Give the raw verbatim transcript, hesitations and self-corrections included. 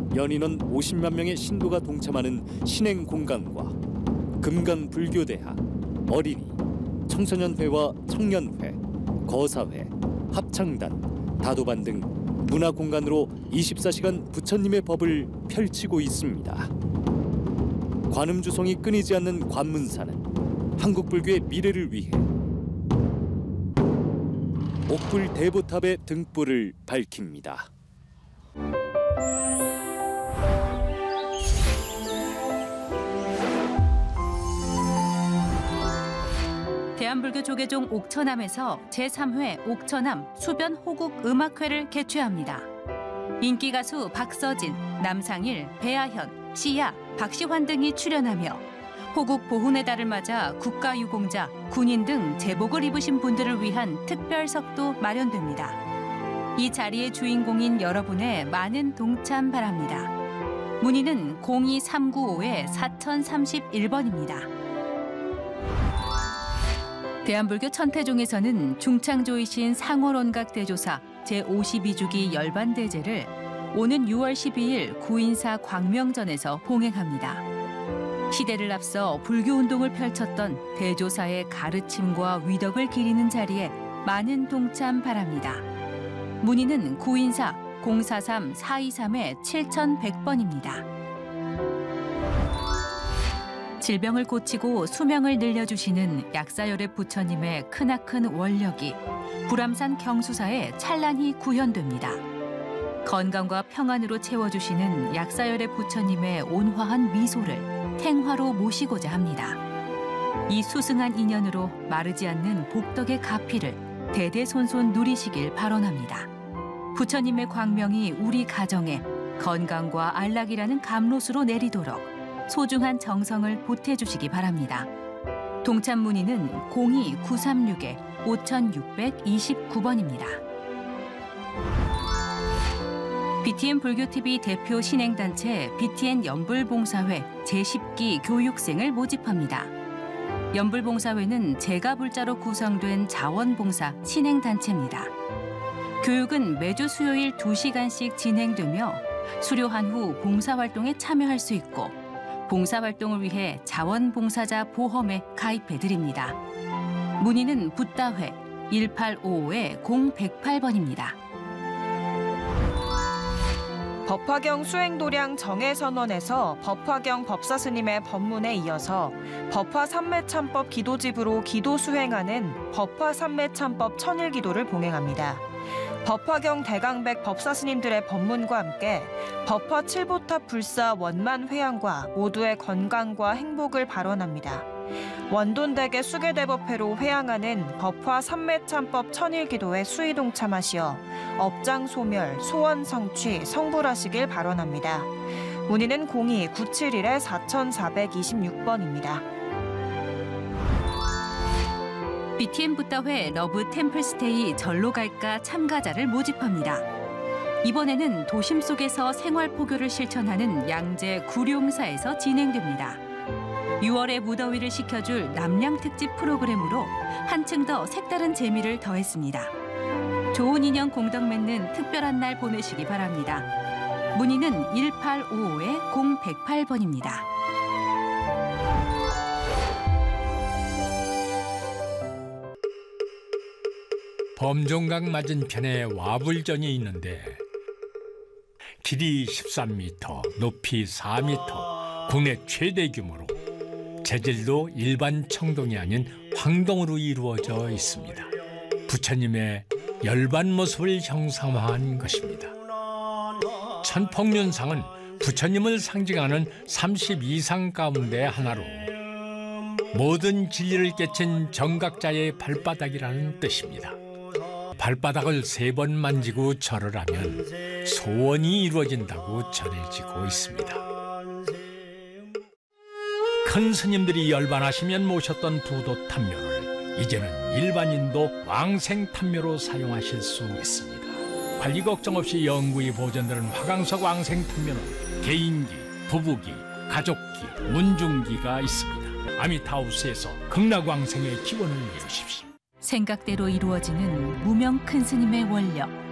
연인원 오십만 명의 신도가 동참하는 신행 공강과 금강불교대학, 어린이, 청소년회와 청년회, 거사회, 합창단, 다도반 등 문화공간으로 이십사 시간 부처님의 법을 펼치고 있습니다. 관음주성이 끊이지 않는 관문사는 한국불교의 미래를 위해 옥불 대보탑의 등불을 밝힙니다. 대한불교 조계종 옥천암에서 제삼 회 옥천암 수변 호국 음악회를 개최합니다. 인기 가수 박서진, 남상일, 배아현, 시야, 박시환 등이 출연하며 호국 보훈의 달을 맞아 국가유공자, 군인 등 제복을 입으신 분들을 위한 특별석도 마련됩니다. 이 자리의 주인공인 여러분의 많은 동참 바랍니다. 문의는 공이 삼구오 사공삼일 번입니다. 대한불교 천태종에서는 중창조이신 상월원각 대조사 제오십이 주기 열반대제를 오는 유월 십이일 구인사 광명전에서 봉행합니다. 시대를 앞서 불교운동을 펼쳤던 대조사의 가르침과 위덕을 기리는 자리에 많은 동참 바랍니다. 문의는 구인사 공사삼 사이삼 칠천백 번입니다. 질병을 고치고 수명을 늘려주시는 약사열애 부처님의 크나큰 원력이 불암산 경수사에 찬란히 구현됩니다. 건강과 평안으로 채워주시는 약사열애 부처님의 온화한 미소를 탱화로 모시고자 합니다. 이 수승한 인연으로 마르지 않는 복덕의 가피를 대대손손 누리시길 발언합니다. 부처님의 광명이 우리 가정에 건강과 안락이라는 감로수로 내리도록 소중한 정성을 보태주시기 바랍니다. 동참 문의는 공이 구삼육 오육이구 번입니다. 비티엔 불교티비 대표 신행단체 비티엔 연불봉사회 제십 기 교육생을 모집합니다. 연불봉사회는 제가불자로 구성된 자원봉사 신행단체입니다. 교육은 매주 수요일 두 시간씩 진행되며 수료한 후 봉사활동에 참여할 수 있고 봉사활동을 위해 자원봉사자 보험에 가입해드립니다. 문의는 붓다회 일팔오오 공백팔 번입니다. 법화경 수행도량 정해선언에서 법화경 법사스님의 법문에 이어서 법화삼매참법 기도집으로 기도 수행하는 법화삼매참법 천일기도를 봉행합니다. 법화경 대강백 법사스님들의 법문과 함께 법화 칠보탑 불사 원만 회양과 모두의 건강과 행복을 발언합니다. 원돈대계 수계대법회로 회양하는 법화 삼매참법 천일기도에 수의 동참하시어 업장 소멸, 소원 성취, 성불하시길 발언합니다. 문의는 공이 구칠일 사사이육 번입니다. 비티엔 붓다회 러브 템플스테이 절로 갈까 참가자를 모집합니다. 이번에는 도심 속에서 생활 포교를 실천하는 양재 구룡사에서 진행됩니다. 유월의 무더위를 식혀줄 남양 특집 프로그램으로 한층 더 색다른 재미를 더했습니다. 좋은 인연 공덕 맺는 특별한 날 보내시기 바랍니다. 문의는 일팔오오 공백팔 번입니다. 범종강 맞은편에 와불전이 있는데 길이 십삼 미터, 높이 사 미터, 국내 최대 규모로 재질도 일반 청동이 아닌 황동으로 이루어져 있습니다. 부처님의 열반 모습을 형상화한 것입니다. 천폭륜상은 부처님을 상징하는 삼십이 상 가운데 하나로 모든 진리를 깨친 정각자의 발바닥이라는 뜻입니다. 발바닥을 세 번 만지고 절을 하면 소원이 이루어진다고 전해지고 있습니다. 큰 스님들이 열반하시면 모셨던 부도 탐묘를 이제는 일반인도 왕생 탐묘로 사용하실 수 있습니다. 관리 걱정 없이 영구히 보존되는 화강석 왕생 탐묘는 개인기, 부부기, 가족기, 문중기가 있습니다. 아미타우스에서 극락왕생의 기원을 이루십시오. 생각대로 이루어지는 무명 큰 스님의 원력.